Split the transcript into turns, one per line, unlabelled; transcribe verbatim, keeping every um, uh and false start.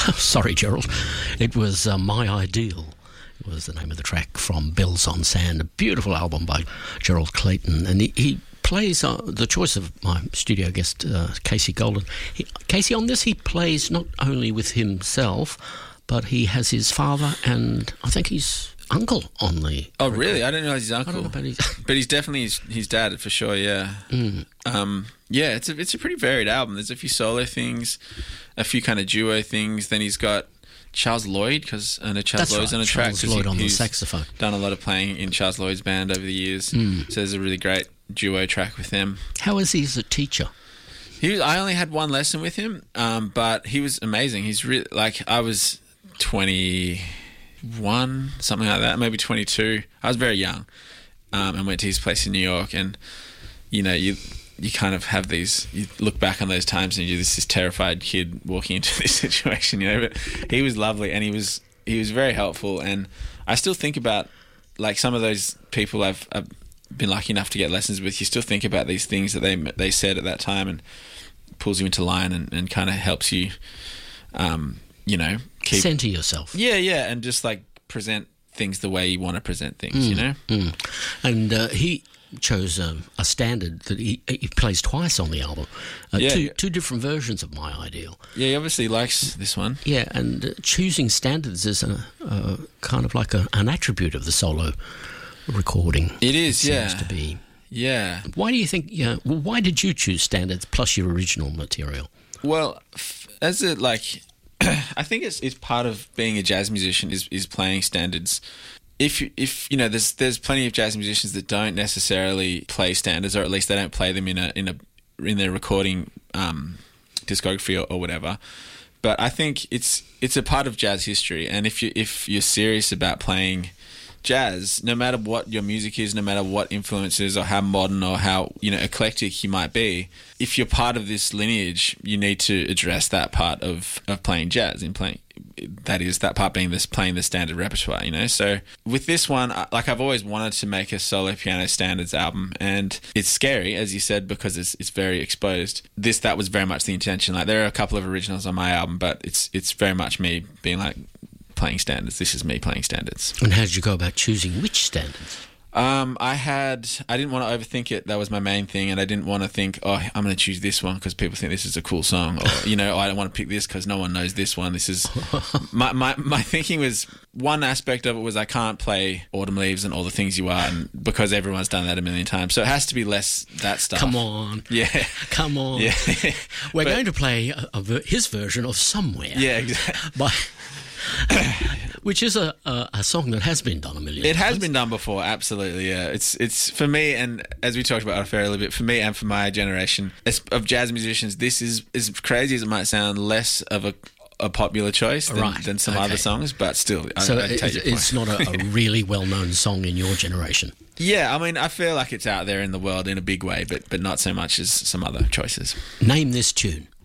Sorry, Gerald. It was uh, My Ideal. It was the name of the track from Bells on Sand, a beautiful album by Gerald Clayton. And he, he plays, uh, the choice of my studio guest, uh, Casey Golden. He, Casey, on this, he plays not only with himself, but he has his father and I think his uncle on the...
Oh,
record.
really? I didn't realise his uncle.
I don't know about his...
But he's definitely his, his dad, for sure, yeah.
Mm.
Um, yeah, it's a, it's a pretty varied album. There's a few solo things, a few kind of duo things. Then he's got Charles Lloyd, because I know Charles
That's
Lloyd's
right,
on a track.
Charles Lloyd
he,
on the
he's
saxophone.
Done a lot of playing in Charles Lloyd's band over the years.
Mm.
So there's a really great duo track with them.
How is he as a teacher?
He was, I only had one lesson with him, um, but he was amazing. He's really, like, I was twenty-one, something like that, maybe twenty-two. I was very young, um, and went to his place in New York, and, you know, you you kind of have these, you look back on those times and you're this, this terrified kid walking into this situation, you know, but he was lovely, and he was he was very helpful, and I still think about, like, some of those people I've, I've been lucky enough to get lessons with, you still think about these things that they they said at that time, and pulls you into line, and, and kind of helps you, um, you know, keep...
Center yourself.
Yeah, yeah, and just, like, present things the way you want to present things,
Mm,
you know?
Mm. And uh, he chose um, a standard that he, he plays twice on the album. Uh,
Yeah.
two, two different versions of My Ideal.
Yeah, he obviously likes this one.
Yeah, and uh, choosing standards is a, uh, kind of like a, an attribute of the solo recording.
It is,
it
yeah.
seems to be.
Yeah.
Why do you think, yeah, well, why did you choose standards plus your original material?
Well, f- as a, like... I think it's it's part of being a jazz musician is, is playing standards. If you, if you know, there's there's plenty of jazz musicians that don't necessarily play standards, or at least they don't play them in a in a in their recording um, discography or, or whatever. But I think it's it's a part of jazz history, and if you if you're serious about playing jazz, no matter what your music is, no matter what influences or how modern or how, you know, eclectic you might be, if you're part of this lineage, you need to address that part of, of playing jazz, in playing, that is, that part being this playing the standard repertoire, you know. So with this one, like, I've always wanted to make a solo piano standards album, and it's scary, as you said, because it's it's very exposed. This that was very much the intention. Like, there are a couple of originals on my album, but it's it's very much me being like, playing standards. This is me playing standards.
And how did you go about choosing which standards?
Um, I had, I didn't want to overthink it. That was my main thing. And I didn't want to think, oh, I'm going to choose this one because people think this is a cool song. Or, you know, oh, I don't want to pick this because no one knows this one. This is, my, my, my thinking was, one aspect of it was I can't play Autumn Leaves and All the Things You Are, and because everyone's done that a million times. So it has to be less that stuff.
Come on.
Yeah.
Come on.
Yeah.
We're
But-
going to play a, a, ver- his version of Somewhere.
Yeah, exactly.
By, which is a, a, a song that has been done a million
It
times.
has been done before, absolutely. Yeah, it's it's for me, and as we talked about off air a little bit, for me and for my generation as, of jazz musicians, this is, as crazy as it might sound, less of a, a popular choice than,
Right,
than some
okay.
other songs, but still,
So
I, I
it,
take your point.
it's not a, a really well-known song in your generation.
Yeah, I mean, I feel like it's out there in the world in a big way, but but not so much as some other choices.
Name this tune.